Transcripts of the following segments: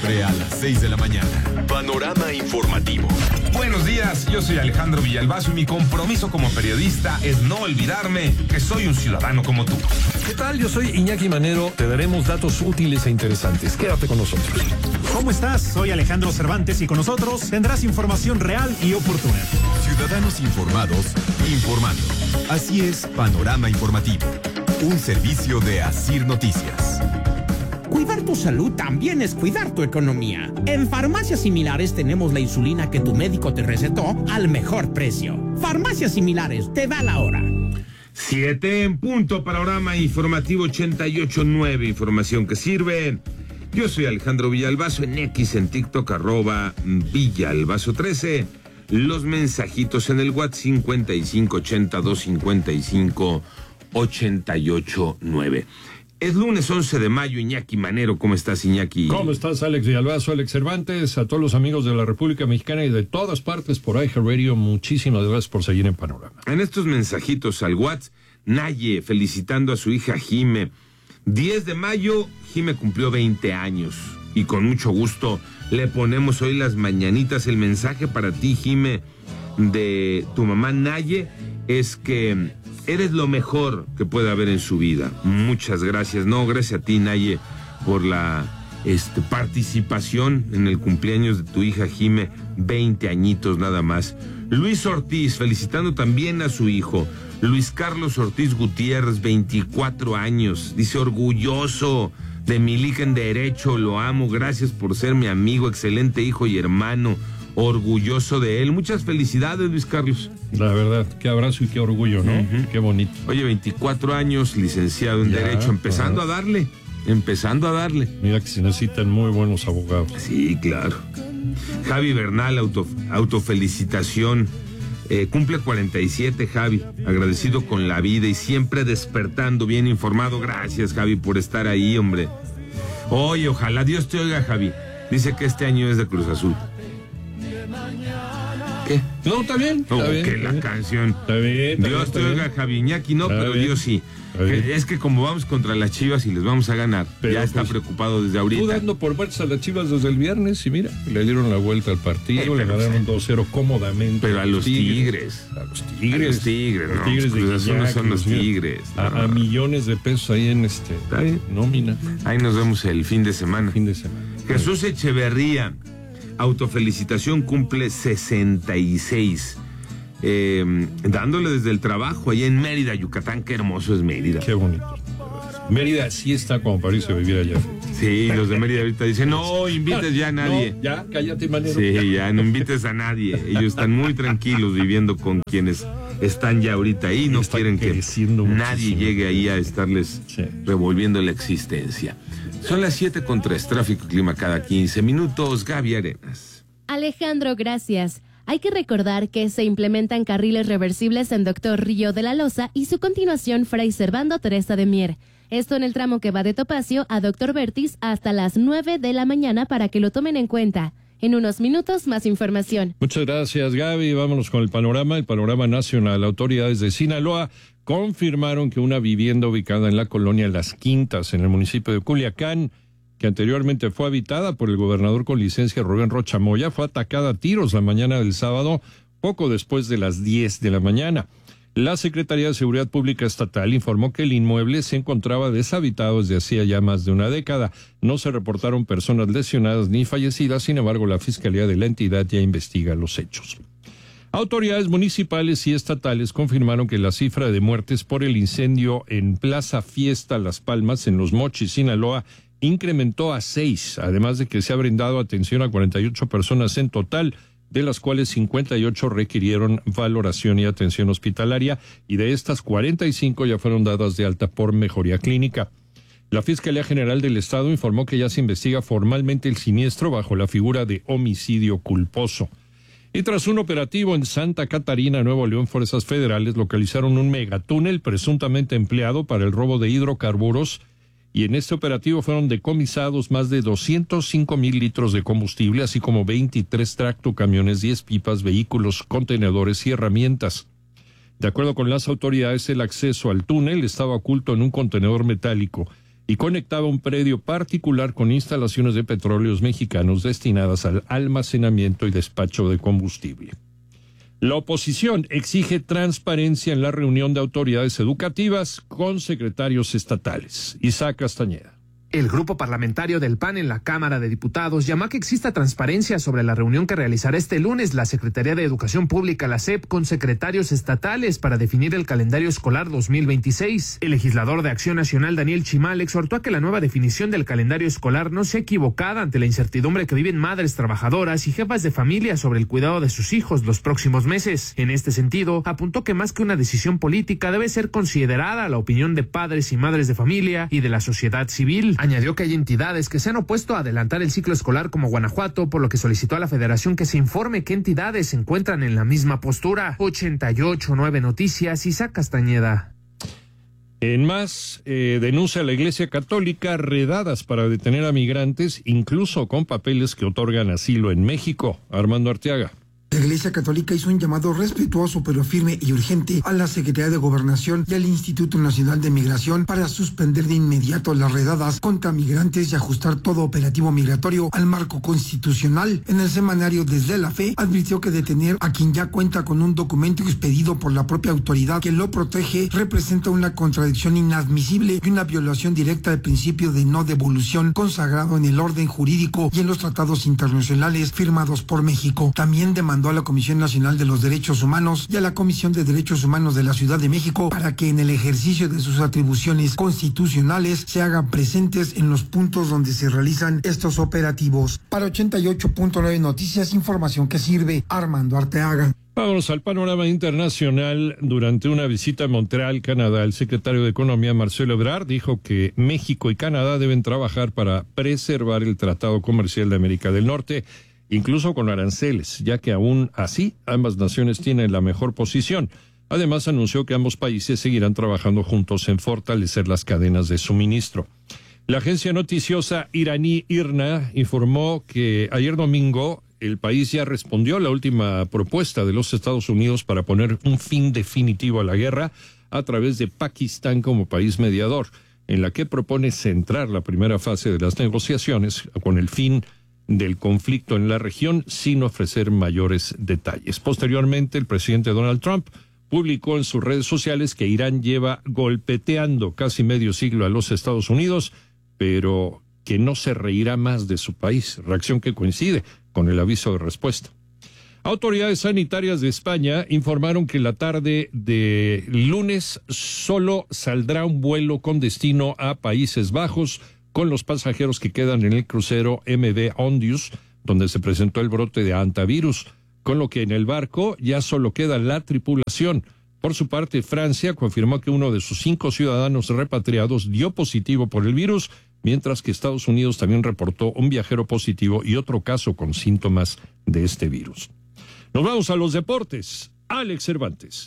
siempre a las 6 de la mañana. Panorama informativo. Buenos días, yo soy Alejandro Villalbazo y mi compromiso como periodista es no olvidarme que soy un ciudadano como tú. ¿Qué tal? Yo soy Iñaki Manero. Te daremos datos útiles e interesantes. Quédate con nosotros. ¿Cómo estás? Soy Alejandro Cervantes y con nosotros tendrás información real y oportuna. Ciudadanos informados, informando. Así es, Panorama Informativo. Un servicio de Asir Noticias. Cuidar tu salud también es cuidar tu economía. En Farmacias Similares tenemos la insulina que tu médico te recetó al mejor precio. Farmacias Similares, te da la hora. 7 en punto, Panorama Informativo 88.9, información que sirve. Yo soy Alejandro Villalbazo en X, en TikTok, @Villalbazo13. Los mensajitos en el WhatsApp 5582558889. Es lunes 11 de mayo, Iñaki Manero. ¿Cómo estás, Iñaki? ¿Cómo estás, Alex Villalbazo, Alex Cervantes? A todos los amigos de la República Mexicana y de todas partes por iHeartRadio, muchísimas gracias por seguir en Panorama. En estos mensajitos al WhatsApp, Naye felicitando a su hija Jime. 10 de mayo, Jime cumplió 20 años. Y con mucho gusto le ponemos hoy las mañanitas. El mensaje para ti, Jime, de tu mamá Naye, es que eres lo mejor que puede haber en su vida. Muchas gracias. No, gracias a ti, Naye, por la participación en el cumpleaños de tu hija Jime, 20 añitos nada más. Luis Ortiz, felicitando también a su hijo, Luis Carlos Ortiz Gutiérrez, 24 años. Dice, orgulloso de mi hija en derecho, lo amo, gracias por ser mi amigo, excelente hijo y hermano. Orgulloso de él. Muchas felicidades, Luis Carlos. La verdad, qué abrazo y qué orgullo, ¿no? Uh-huh. Qué bonito. Oye, 24 años, licenciado en Derecho, empezando a darle. Mira que se necesitan muy buenos abogados. Sí, claro. Javi Bernal, autofelicitación. Cumple 47, Javi. Agradecido con la vida y siempre despertando, bien informado. Gracias, Javi, por estar ahí, hombre. Oye, ojalá Dios te oiga, Javi. Dice que este año es de Cruz Azul. ¿Qué? No, está bien. Está bien, que la canción. Está bien. Dios te oiga, Javi. Iñaki no, pero Dios sí. Es que como vamos contra las Chivas y les vamos a ganar, pero ya está preocupado desde ahorita. Tú dando por muertas a las Chivas desde el viernes y mira, le dieron la vuelta al partido, le ganaron 2-0 cómodamente. Pero a los Tigres. Los Tigres de no son los Tigres. A millones de pesos ahí en nómina. Ahí nos vemos el fin de semana. Jesús Echeverría, autofelicitación, cumple 66. Dándole desde el trabajo allá en Mérida, Yucatán. Qué hermoso es Mérida. Qué bonito. Mérida sí está como para irse a vivir allá. Sí, los de Mérida ahorita dicen, no invites ya a nadie. No, ya, cállate, Manero. Sí, ya, no invites a nadie. Ellos están muy tranquilos viviendo con quienes están ya ahorita ahí. No quieren que nadie llegue ahí a estarles revolviendo la existencia. Son las 7:03, tráfico y clima cada 15 minutos. Gaby Arenas. Alejandro, gracias. Hay que recordar que se implementan carriles reversibles en Doctor Río de la Loza y su continuación Fray Servando Teresa de Mier. Esto en el tramo que va de Topacio a Doctor Vertis hasta las 9 de la mañana para que lo tomen en cuenta. En unos minutos, más información. Muchas gracias, Gaby. Vámonos con el panorama nacional. Autoridades de Sinaloa confirmaron que una vivienda ubicada en la colonia Las Quintas, en el municipio de Culiacán, que anteriormente fue habitada por el gobernador con licencia Rubén Rocha Moya, fue atacada a tiros la mañana del sábado, poco después de las 10 de la mañana. La Secretaría de Seguridad Pública Estatal informó que el inmueble se encontraba deshabitado desde hacía ya más de una década. No se reportaron personas lesionadas ni fallecidas, sin embargo, la Fiscalía de la entidad ya investiga los hechos. Autoridades municipales y estatales confirmaron que la cifra de muertes por el incendio en Plaza Fiesta Las Palmas, en Los Mochis, Sinaloa, incrementó a 6, además de que se ha brindado atención a 48 personas en total, de las cuales 58 requirieron valoración y atención hospitalaria, y de estas 45 ya fueron dadas de alta por mejoría clínica. La Fiscalía General del Estado informó que ya se investiga formalmente el siniestro bajo la figura de homicidio culposo. Y tras un operativo en Santa Catarina, Nuevo León, fuerzas federales localizaron un megatúnel presuntamente empleado para el robo de hidrocarburos, y en este operativo fueron decomisados más de 205,000 litros de combustible, así como 23 tractocamiones, 10 pipas, vehículos, contenedores y herramientas. De acuerdo con las autoridades, el acceso al túnel estaba oculto en un contenedor metálico y conectaba un predio particular con instalaciones de petróleos mexicanos destinadas al almacenamiento y despacho de combustible. La oposición exige transparencia en la reunión de autoridades educativas con secretarios estatales. Isaac Castañeda. El grupo parlamentario del PAN en la Cámara de Diputados llama a que exista transparencia sobre la reunión que realizará este lunes la Secretaría de Educación Pública, la SEP, con secretarios estatales para definir el calendario escolar 2026. El legislador de Acción Nacional, Daniel Chimal, exhortó a que la nueva definición del calendario escolar no sea equivocada ante la incertidumbre que viven madres trabajadoras y jefas de familia sobre el cuidado de sus hijos los próximos meses. En este sentido, apuntó que más que una decisión política debe ser considerada la opinión de padres y madres de familia y de la sociedad civil. Añadió que hay entidades que se han opuesto a adelantar el ciclo escolar como Guanajuato, por lo que solicitó a la Federación que se informe qué entidades se encuentran en la misma postura. 88.9 Noticias, Isaac Castañeda. En más, denuncia la Iglesia Católica redadas para detener a migrantes, incluso con papeles que otorgan asilo en México. Armando Arteaga. La Iglesia Católica hizo un llamado respetuoso pero firme y urgente a la Secretaría de Gobernación y al Instituto Nacional de Migración para suspender de inmediato las redadas contra migrantes y ajustar todo operativo migratorio al marco constitucional. En el semanario Desde la Fe advirtió que detener a quien ya cuenta con un documento expedido por la propia autoridad que lo protege representa una contradicción inadmisible y una violación directa del principio de no devolución consagrado en el orden jurídico y en los tratados internacionales firmados por México. También demandó a la Comisión Nacional de los Derechos Humanos y a la Comisión de Derechos Humanos de la Ciudad de México para que en el ejercicio de sus atribuciones constitucionales se hagan presentes en los puntos donde se realizan estos operativos. Para 88.9 Noticias, información que sirve. Armando Arteaga. Vamos al panorama internacional. Durante una visita a Montreal, Canadá, el secretario de Economía, Marcelo Ebrard, dijo que México y Canadá deben trabajar para preservar el Tratado Comercial de América del Norte, incluso con aranceles, ya que aún así ambas naciones tienen la mejor posición. Además, anunció que ambos países seguirán trabajando juntos en fortalecer las cadenas de suministro. La agencia noticiosa iraní IRNA informó que ayer domingo el país ya respondió a la última propuesta de los Estados Unidos para poner un fin definitivo a la guerra a través de Pakistán como país mediador, en la que propone centrar la primera fase de las negociaciones con el fin del conflicto en la región sin ofrecer mayores detalles. Posteriormente, el presidente Donald Trump publicó en sus redes sociales que Irán lleva golpeteando casi medio siglo a los Estados Unidos, pero que no se reirá más de su país, reacción que coincide con el aviso de respuesta. Autoridades sanitarias de España informaron que la tarde de lunes solo saldrá un vuelo con destino a Países Bajos con los pasajeros que quedan en el crucero MV Ondius, donde se presentó el brote de hantavirus, con lo que en el barco ya solo queda la tripulación. Por su parte, Francia confirmó que uno de sus 5 ciudadanos repatriados dio positivo por el virus, mientras que Estados Unidos también reportó un viajero positivo y otro caso con síntomas de este virus. Nos vamos a los deportes. Alex Cervantes.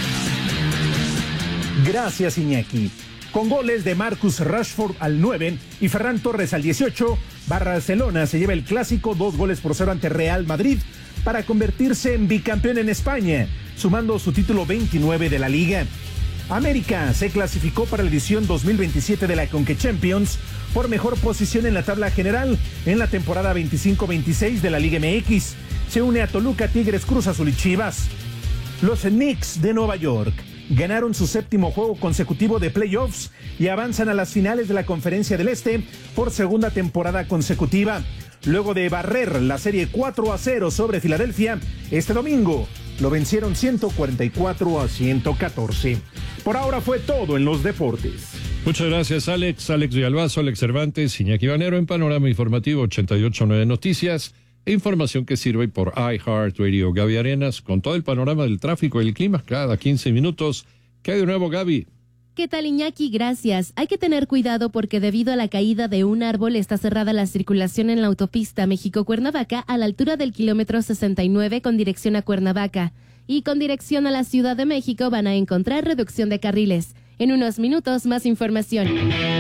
Gracias, Iñaki. Con goles de Marcus Rashford al 9 y Ferran Torres al 18, Barcelona se lleva el clásico 2-0 ante Real Madrid para convertirse en bicampeón en España, sumando su título 29 de la Liga. América se clasificó para la edición 2027 de la Conca Champions por mejor posición en la tabla general en la temporada 25-26 de la Liga MX. Se une a Toluca, Tigres, Cruz Azul y Chivas. Los Knicks de Nueva York ganaron su 7º juego consecutivo de playoffs y avanzan a las finales de la Conferencia del Este por segunda temporada consecutiva. Luego de barrer la serie 4-0 sobre Filadelfia, este domingo lo vencieron 144-114. Por ahora fue todo en los deportes. Muchas gracias, Alex. Alex Villalbazo, Alex Cervantes, Iñaki Banero en Panorama Informativo 88.9 Noticias. Información que sirve por iHeartRadio. Gaby Arenas con todo el panorama del tráfico y el clima cada 15 minutos. ¿Qué hay de nuevo, Gaby? ¿Qué tal, Iñaki? Gracias. Hay que tener cuidado porque debido a la caída de un árbol está cerrada la circulación en la autopista México-Cuernavaca a la altura del kilómetro 69 con dirección a Cuernavaca. Y con dirección a la Ciudad de México van a encontrar reducción de carriles. En unos minutos, más información.